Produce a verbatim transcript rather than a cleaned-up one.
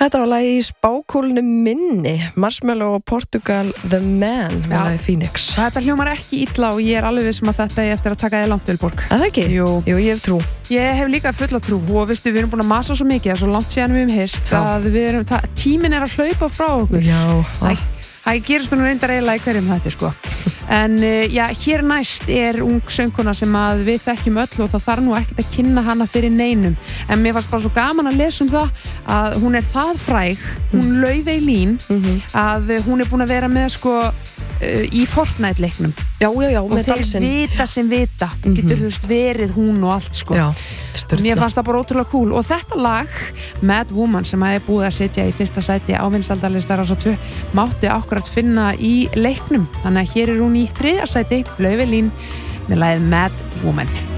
Þetta var lagi í spákúlunum minni, Marshmello og Portugal The Man með lagi Phoenix. Þetta hljómar ekki illa og ég er alveg vissum að þetta er eftir að taka þig langt, Vilborg. Það ekki? Jú. Jú, ég hef trú. Ég hef líka fulla trú og veistu, við erum búin að masa svo mikið, það er svo langt síðan við hefum hist að við erum, það, tíminn er að hlaupa frá okkur. Já. Það, það gerist nú reyndar eiginlega í hverjum þetta, sko. En já, hér næst er ung söngkona sem að við þekkjum öll og það þarf nú ekkert að kynna hana fyrir neinum. En mér fannst bara svo gaman að lesa um það að hún er það fræg, hún Laufey Lín, mm-hmm. að hún er búin að vera með sko í Fortnite-leiknum. Já, já, já, og þeir dansinn. Vita sem vita, mm-hmm. getur þú veist verið hún og allt sko. Já, styrla. Mér fannst það bara ótrúlega cool og þetta lag, Mad Woman, sem að er búið að setja í fyrsta sæti á vinsældarlista Rás tvö, mátti akkurat finna í leiknum. Þannig að hér er hún í þriðja sæti, Laufey Lín með lagið Mad Woman.